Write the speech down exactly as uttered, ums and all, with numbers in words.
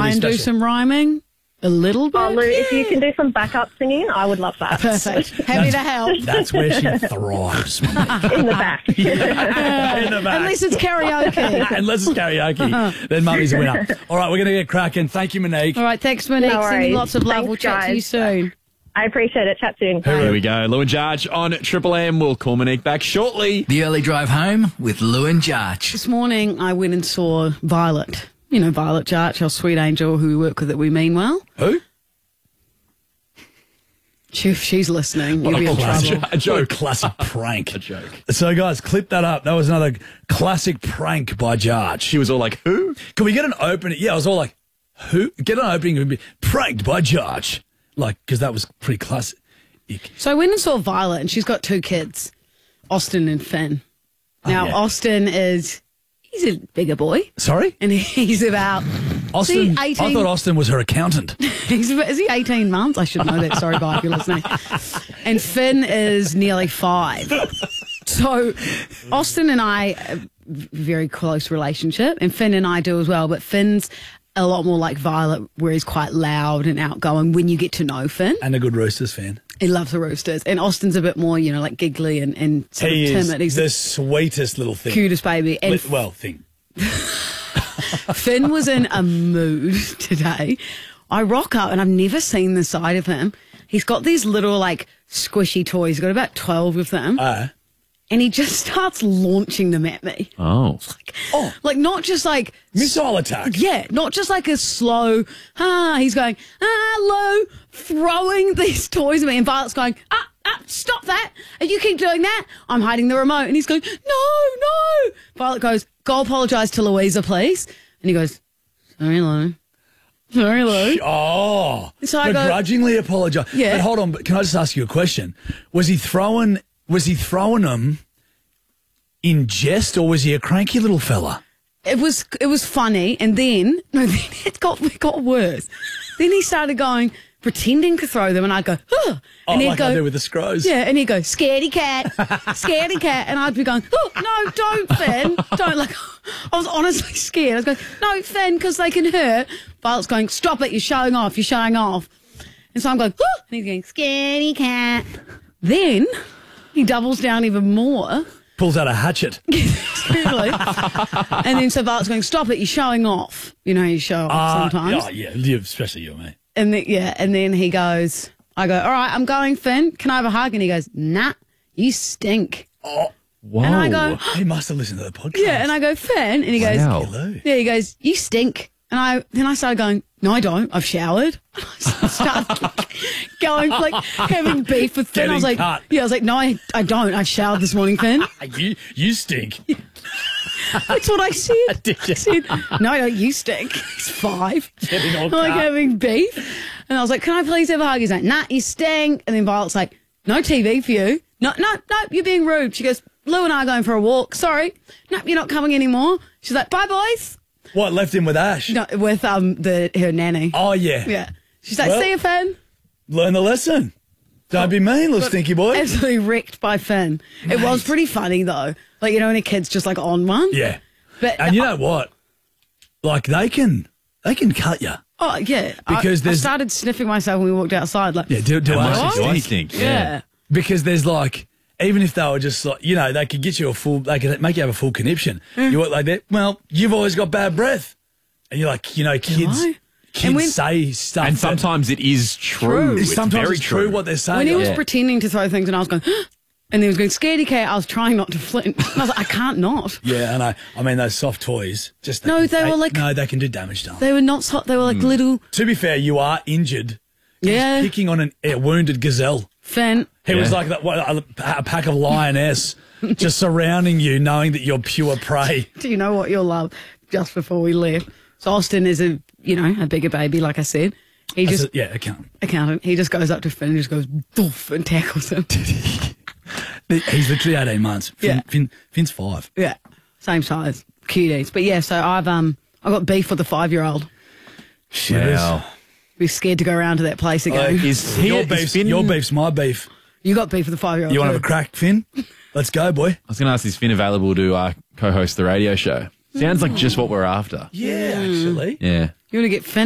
try and do some rhyming? A little bit? Oh, Lou, if you can do some backup singing, I would love that. Perfect. Happy to help. That's where she thrives. In the back. Yeah, in the back. Unless it's karaoke. Unless it's karaoke. Then Mummy's a winner. All right, we're going to get cracking. Thank you, Monique. All right, thanks, Monique. No Sending worries. lots of love. Thanks, we'll chat to you guys. soon. I appreciate it. Chat soon. Here we go. Lou and Jarge on Triple M. We'll call Monique back shortly. The early drive home with Lou and Jarge. This morning, I went and saw Violet. You know Violet Jarch, our sweet angel who we work with at We Mean Well. Who? She, if she's listening, you'll What be a in classic, trouble. a joke. Classic prank. A joke. So, guys, clip that up. That was another classic prank by Jarge. She was all like, who? Can we get an opening? Yeah, I was all like, who? Get an opening and be pranked by Jarge. Like, because that was pretty classic. So I went and saw Violet, and she's got two kids, Austin and Finn. Now, yeah. Austin is, he's a bigger boy, Sorry? and he's about, Austin, See, I eighteen thought Austin was her accountant. he's, about- is he eighteen months? I should know that. Sorry, Bob, if you're listening. And Finn is nearly five. So Austin and I, a very close relationship, and Finn and I do as well, but Finn's a lot more like Violet, where he's quite loud and outgoing when you get to know Finn. And a good Roosters fan. He loves the Roosters. And Austin's a bit more, you know, like giggly and, and sort He of is timid. He's the the sweetest little thing. cutest baby. And Li- well, thing. Finn was in a mood today. I rock up and I've never seen the side of him. He's got these little like squishy toys. He's got about twelve of them. Uh, And he just starts launching them at me. Oh. Like, Oh. like not just like, missile attack. yeah, not just like a slow, ah, he's going, ah, low, throwing these toys at me. And Violet's going, ah, ah, stop that. And you keep doing that. I'm hiding the remote. And he's going, no, no. Violet goes, go apologise to Louisa, please. And he goes, sorry, Lou. Sorry, Lou. Oh. So I go- begrudgingly apologise. Yeah. But hold on, but can I just ask you a question? Was he throwing was he throwing them in jest, or was he a cranky little fella? It was it was funny, and then no, then it got it got worse. Then he started going, pretending to throw them, and I'd go, oh, Oh, and he'd like go, I do with the scrows. yeah, and he'd go, scaredy cat, scaredy cat, and I'd be going, oh no, don't, Finn, don't. Like, I was honestly scared. I was going, no, Finn, because they can hurt. Violet's going, stop it, you're showing off, you're showing off. And so I'm going, oh, and he's going, scaredy cat. Then he doubles down even more. Pulls out a hatchet. Really. And then so Violet's going, stop it, you're showing off. You know, you show off Uh, sometimes. Oh, yeah, you- especially you and me. And then, yeah, and then he goes, I go, all right, I'm going, Finn. Can I have a hug? And he goes, nah, you stink. Oh, Whoa. And I go, he must have listened to the podcast. yeah, and I go, Finn. And he goes, Wow. Hello. yeah, he goes, you stink. And I then I started going, no, I don't. I've showered. I started going, like, having beef with Finn. I was Getting like, cut. yeah, I was like, no, I, I don't. I've showered this morning, Finn. You, you stink. That's what I said. Did you? I said, no, no, you stink. He's five. Getting all I'm like cut. having beef. And I was like, can I please have a hug? He's like, nah, you stink. And then Violet's like, no T V for you. No, no, no, you're being rude. She goes, Lou and I are going for a walk. Sorry. No, you're not coming anymore. She's like, bye, boys. What, left him with Ash? No, with um the her nanny. Oh, yeah. Yeah. She's like, Well- see you, Finn. Learn the lesson. Don't be mean, little stinky boy. Absolutely wrecked by Finn. It was pretty funny, though. Like, you know, when a kid's just like on one. Yeah. But, And you know what? Like, they can, they can cut you. oh, yeah. Because I, I there's- started sniffing myself when we walked outside. Like, Yeah, do, do How I much do stink? I stink? yeah. Because there's like, even if they were just like, you know, they could get you a full, they could make you have a full conniption. Mm. You work like that. Well, you've always got bad breath. And you're like, you know, kids, I? kids And when- say stuff. And that- sometimes it is true. It's sometimes very it's true what they're saying. When he was Yeah. pretending to throw things and I was going, and he was going, scaredy cat, I was trying not to flinch. And I was like, I can't not. Yeah, and I, I mean, those soft toys, just. No, they were like- No, they can do damage to them. They were not so, they were like Hmm. little, To be fair, you are injured. He was yeah, picking on an, a wounded gazelle. Finn. He was Yeah. like that, what, a, a pack of lioness just surrounding you, knowing that you're pure prey. Do you know what you'll love? Just before we left. So Austin is a, you know, a bigger baby, like I said. He I just, said, yeah, accountant. accountant, he just goes up to Finn and just goes, doof, and tackles him. He's literally eighteen months. Finn, Yeah. Finn, Finn's five. Yeah, same size, cuties. But yeah, so I've um, I got beef with the five-year-old. Wow. We're scared to go around to that place again. Is he, Your is beef's, Finn, your beef's my beef. You got beef with the five-year-old. You want to too. have a crack, Finn? Let's go, boy. I was going to ask, is Finn available to uh, co-host the radio show? Sounds like just what we're after. Yeah, actually. Yeah. You want to get Finn?